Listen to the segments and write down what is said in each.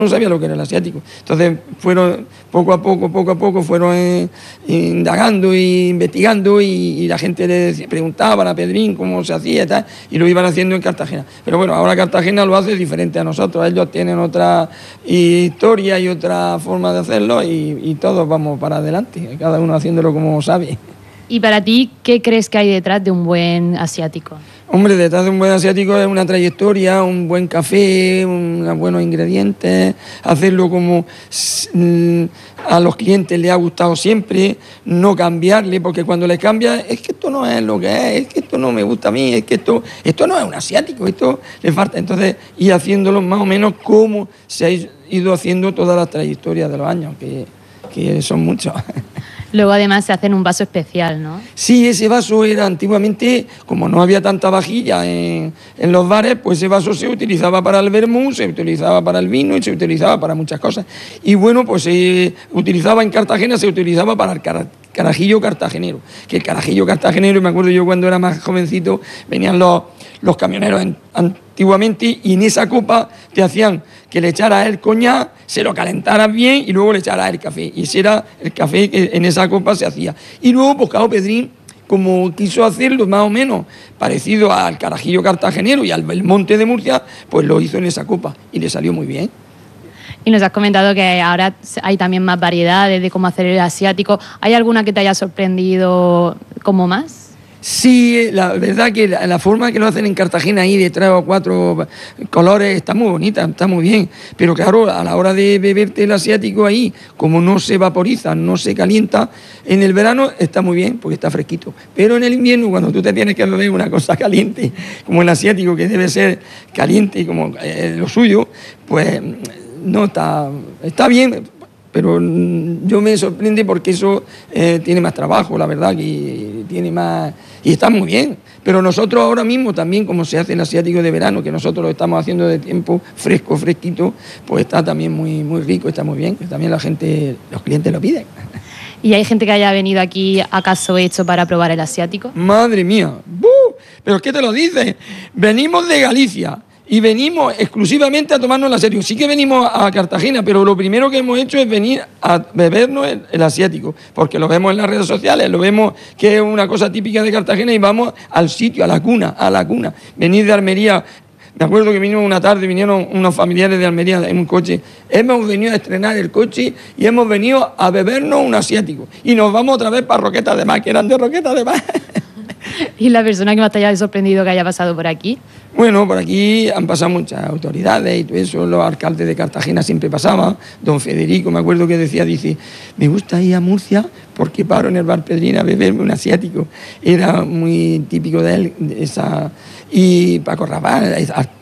no sabía lo que era el asiático. Entonces fueron poco a poco fueron indagando e investigando y la gente le preguntaba a Pedrín cómo se hacía y tal, y lo iban haciendo en Cartagena. Pero bueno, ahora Cartagena lo hace diferente a nosotros, ellos tienen otra historia y otra forma de hacerlo y todos vamos para adelante, cada uno haciéndolo como sabe. Y para ti, ¿qué crees que hay detrás de un buen asiático? Hombre, detrás de un buen asiático es una trayectoria, un buen café, unos buenos ingredientes, hacerlo como a los clientes les ha gustado siempre, no cambiarle, porque cuando les cambia, es que esto no es lo que es que esto no me gusta a mí, es que esto no es un asiático, esto le falta. Entonces, ir haciéndolo más o menos como se ha ido haciendo todas las trayectorias de los años, que son muchos. Luego además se hacen un vaso especial, ¿no? Sí, ese vaso era antiguamente, como no había tanta vajilla en los bares, pues ese vaso se utilizaba para el vermú, se utilizaba para el vino y se utilizaba para muchas cosas. Y bueno, pues se utilizaba en Cartagena, se utilizaba para el carajillo cartagenero. Que el carajillo cartagenero, me acuerdo yo cuando era más jovencito, venían los camioneros antiguamente y en esa copa te hacían que le echaras el coñac, se lo calentaras bien y luego le echaras el café. Y ese era el café que en esa copa se hacía. Y luego, pues claro, Pedrín, como quiso hacerlo más o menos parecido al carajillo cartagenero y al Belmonte de Murcia, pues lo hizo en esa copa y le salió muy bien. Y nos has comentado que ahora hay también más variedades de cómo hacer el asiático. ¿Hay alguna que te haya sorprendido como más? Sí, la verdad que la forma que lo hacen en Cartagena ahí de 3 o 4 colores está muy bonita, está muy bien, pero claro, a la hora de beberte el asiático ahí, como no se vaporiza, no se calienta, en el verano está muy bien porque está fresquito, pero en el invierno cuando tú te tienes que beber una cosa caliente, como el asiático que debe ser caliente como lo suyo, pues no está bien. Pero yo me sorprende porque eso tiene más trabajo, la verdad, que tiene más... Y está muy bien. Pero nosotros ahora mismo también, como se hace el asiático de verano, que nosotros lo estamos haciendo de tiempo fresquito, pues está también muy, muy rico, está muy bien, que también la gente, los clientes lo piden. ¿Y hay gente que haya venido aquí acaso hecho para probar el asiático? Madre mía, ¡buh! ¿Pero qué te lo dices? Venimos de Galicia. Y venimos exclusivamente a tomarnos el asiático. Sí que venimos a Cartagena, pero lo primero que hemos hecho es venir a bebernos el asiático, porque lo vemos en las redes sociales, lo vemos que es una cosa típica de Cartagena y vamos al sitio, a la cuna. Venir de Almería, me acuerdo que vinimos una tarde, vinieron unos familiares de Almería en un coche. Hemos venido a estrenar el coche y hemos venido a bebernos un asiático. Y nos vamos otra vez para Roquetas de Mar, que eran de Roquetas de Mar. ¿Y la persona que más te haya sorprendido que haya pasado por aquí? Bueno, por aquí han pasado muchas autoridades y todo eso, los alcaldes de Cartagena siempre pasaban, don Federico, me acuerdo que dice, me gusta ir a Murcia porque paro en el bar Pedrín a beberme un asiático, era muy típico de él, y Paco Rabanne,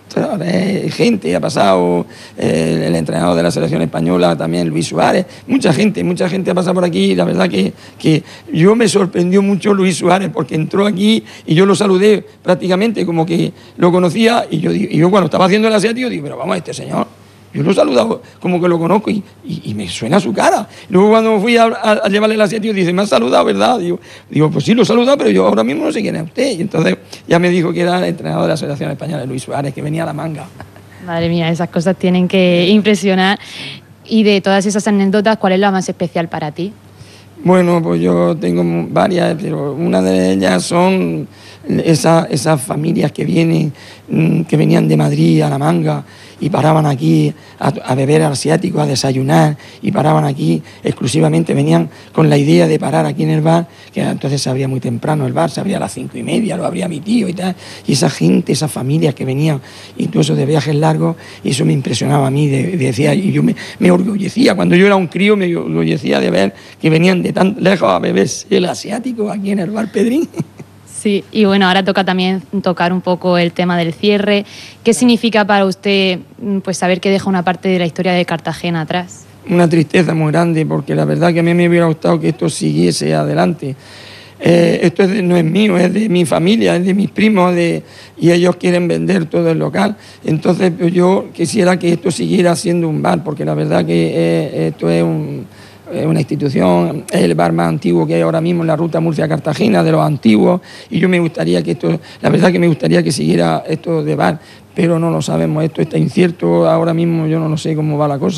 gente, ha pasado el entrenador de la selección española, también Luis Suárez, mucha gente ha pasado por aquí y la verdad que yo me sorprendió mucho Luis Suárez porque entró aquí y yo lo saludé prácticamente como que lo conocía y yo cuando estaba haciendo el asiático digo, pero vamos, este señor, yo lo he saludado como que lo conozco y me suena su cara. Luego cuando fui a llevarle el asiático dice, me ha saludado, ¿verdad? Digo, pues sí, lo he saludado, pero yo ahora mismo no sé quién es usted. Y entonces ya me dijo que era el entrenador de la selección española, Luis Suárez, que venía a la manga. Madre mía, esas cosas tienen que impresionar. Y de todas esas anécdotas, ¿cuál es la más especial para ti? Bueno, pues yo tengo varias, pero una de ellas son esas familias que venían de Madrid a la Manga y paraban aquí a beber asiático, a desayunar, y paraban aquí exclusivamente, venían con la idea de parar aquí en el bar, que entonces se abría muy temprano el bar, se abría a las 5:30, lo abría mi tío y tal, y esa gente, esas familias que venían incluso de viajes largos, y eso me impresionaba a mí, decía, y yo me orgullecía, cuando yo era un crío me orgullecía de ver que venían de tan lejos a beberse el asiático aquí en el bar Pedrín. Sí, y bueno, ahora toca también tocar un poco el tema del cierre. ¿Qué significa para usted pues saber que deja una parte de la historia de Cartagena atrás? Una tristeza muy grande, porque la verdad que a mí me hubiera gustado que esto siguiese adelante. Esto no es mío, es de mi familia, es de mis primos, y ellos quieren vender todo el local. Entonces pues, yo quisiera que esto siguiera siendo un bar, porque la verdad que esto es una institución, es el bar más antiguo que hay ahora mismo en la ruta Murcia-Cartagena, de los antiguos, y yo me gustaría que esto, la verdad que me gustaría que siguiera esto de bar, pero no lo sabemos. Esto está incierto ahora mismo, yo no sé cómo va la cosa.